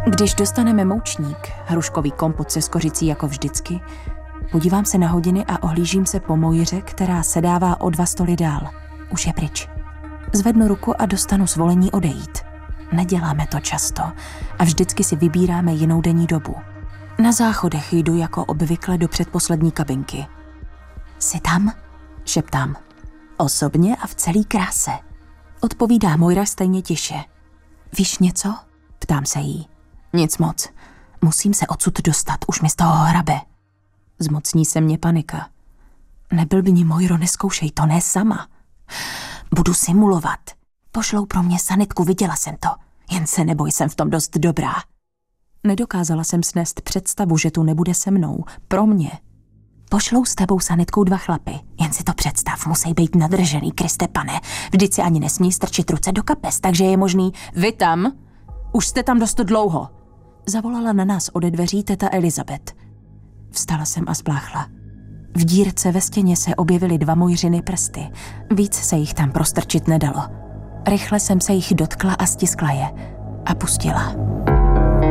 Když dostaneme moučník, hruškový kompot se skořicí jako vždycky, podívám se na hodiny a ohlížím se po Mojře, která sedává o 2 stoly dál. Už je pryč. Zvednu ruku a dostanu svolení odejít. Neděláme to často a vždycky si vybíráme jinou denní dobu. Na záchodech jdu jako obvykle do předposlední kabinky. Jsi tam? Šeptám. Osobně a v celý kráse. Odpovídá Mojra stejně tiše. Víš něco? Ptám se jí. Nic moc. Musím se odsud dostat, už mi z toho hrabe. Zmocní se mě panika. Neblbni, Mojro, neskoušej to, ne sama. Budu simulovat. Pošlou pro mě sanitku, viděla jsem to. Jen se neboj, jsem v tom dost dobrá. Nedokázala jsem snést představu, že tu nebude se mnou. Pro mě. Pošlou s tebou sanitkou 2 chlapy. Jen si to představ, musí být nadržený, Kriste pane. Vždyť si ani nesmí strčit ruce do kapes, takže je možný... Vy tam? Už jste tam dost dlouho. Zavolala na nás ode dveří teta Elizabeth. Vstala jsem a spláchla. V dírce ve stěně se objevily 2 Mojřiny prsty. Víc se jich tam prostrčit nedalo. Rychle jsem se jich dotkla a stiskla je. A pustila.